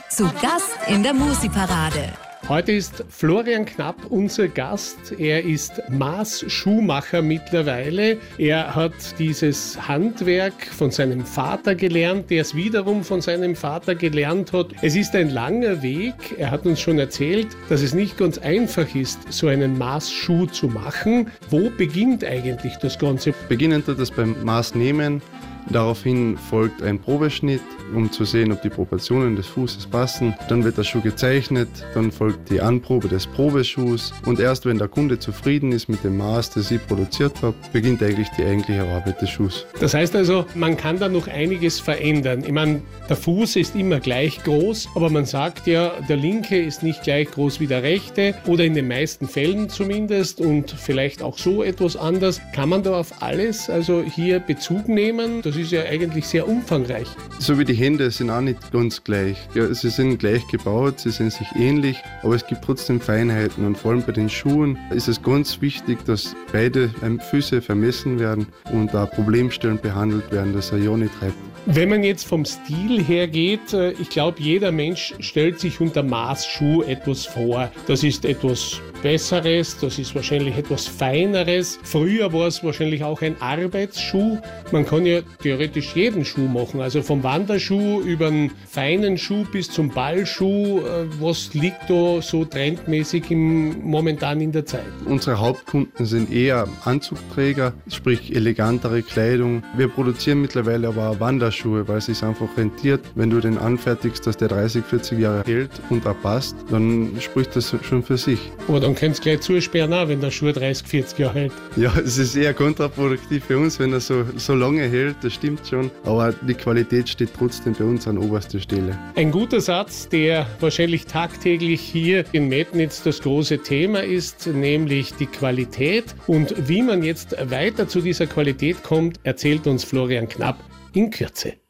Zu Gast in der Musi-Parade. Heute ist Florian Knapp unser Gast. Er ist Maßschuhmacher mittlerweile. Er hat dieses Handwerk von seinem Vater gelernt, der es wiederum von seinem Vater gelernt hat. Es ist ein langer Weg. Er hat uns schon erzählt, dass es nicht ganz einfach ist, so einen Maßschuh zu machen. Wo beginnt eigentlich das Ganze? Beginnend tut es beim Maßnehmen. Daraufhin folgt ein Probeschnitt, um zu sehen, ob die Proportionen des Fußes passen. Dann wird der Schuh gezeichnet, dann folgt die Anprobe des Probeschuhs und erst wenn der Kunde zufrieden ist mit dem Maß, das ich produziert habe, beginnt eigentlich die eigentliche Arbeit des Schuhs. Das heißt also, man kann da noch einiges verändern. Ich meine, der Fuß ist immer gleich groß, aber man sagt ja, der linke ist nicht gleich groß wie der rechte oder in den meisten Fällen zumindest und vielleicht auch so etwas anders. Kann man da auf alles also hier Bezug nehmen? Das ist ja eigentlich sehr umfangreich. So wie die Hände sind auch nicht ganz gleich. Ja, sie sind gleich gebaut, sie sind sich ähnlich, aber es gibt trotzdem Feinheiten und vor allem bei den Schuhen ist es ganz wichtig, dass beide Füße vermessen werden und da Problemstellen behandelt werden, dass er ja nicht reibt. Wenn man jetzt vom Stil her geht, ich glaube, jeder Mensch stellt sich unter Maßschuh etwas vor. Das ist etwas Besseres, das ist wahrscheinlich etwas Feineres. Früher war es wahrscheinlich auch ein Arbeitsschuh. Man kann ja theoretisch jeden Schuh machen, also vom Wanderschuh über einen feinen Schuh bis zum Ballschuh. Was liegt da so trendmäßig momentan in der Zeit? Unsere Hauptkunden sind eher Anzugträger, sprich elegantere Kleidung. Wir produzieren mittlerweile aber auch Wanderschuhe, weil es sich einfach rentiert. Wenn du den anfertigst, dass der 30, 40 Jahre hält und auch passt, dann spricht das schon für sich. Aber dann könnt ihr gleich zusperren, auch, wenn der Schuh 30, 40 Jahre hält. Ja, es ist eher kontraproduktiv für uns, wenn er so lange hält, das stimmt schon. Aber die Qualität steht trotzdem bei uns an oberster Stelle. Ein guter Satz, der wahrscheinlich tagtäglich hier in Metnitz das große Thema ist, nämlich die Qualität. Und wie man jetzt weiter zu dieser Qualität kommt, erzählt uns Florian Knapp in Kürze.